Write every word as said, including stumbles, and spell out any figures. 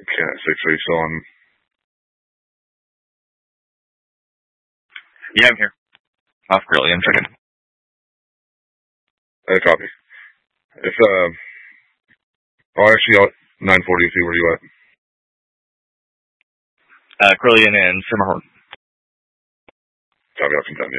Cat six weeks on. Yeah, I'm here. Off Grilly, I'm checking. I copy. It's, uh, oh, actually, nine forty-two, where you at? Uh, Grillian and Simmerhorn. Copy, I'll come down, yeah.